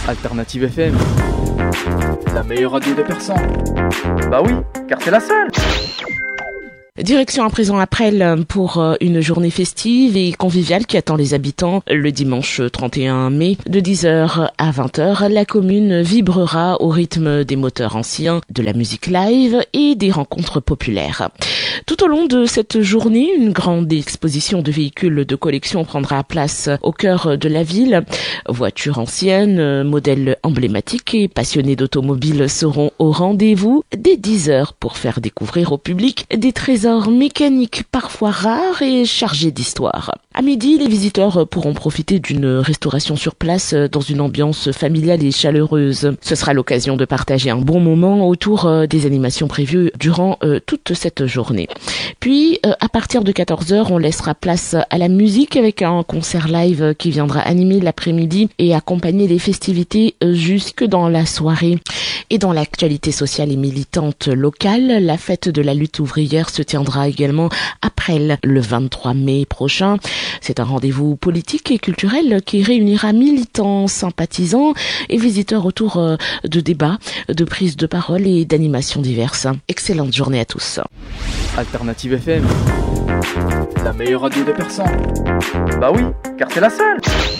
Alternative FM, la meilleure radio de Persan. Bah oui, car c'est la seule. Direction à présent à Presles pour une journée festive et conviviale qui attend les habitants. Le dimanche 31 mai, de 10h à 20h, la commune vibrera au rythme des moteurs anciens, de la musique live et des rencontres populaires. Tout au long de cette journée, une grande exposition de véhicules de collection prendra place au cœur de la ville. Voitures anciennes, modèles emblématiques et passionnés d'automobiles seront au rendez-vous dès 10h pour faire découvrir au public des trésors mécaniques parfois rares et chargés d'histoire. À midi, les visiteurs pourront profiter d'une restauration sur place dans une ambiance familiale et chaleureuse. Ce sera l'occasion de partager un bon moment autour des animations prévues durant toute cette journée. Puis, à partir de 14h, on laissera place à la musique avec un concert live qui viendra animer l'après-midi et accompagner les festivités jusque dans la soirée. Et dans l'actualité sociale et militante locale, la fête de la lutte ouvrière se tiendra également à Presles le 23 mai prochain. C'est un rendez-vous politique et culturel qui réunira militants, sympathisants et visiteurs autour de débats, de prises de parole et d'animations diverses. Excellente journée à tous. Alternative FM, la meilleure radio de Persan. Bah oui, car c'est la seule.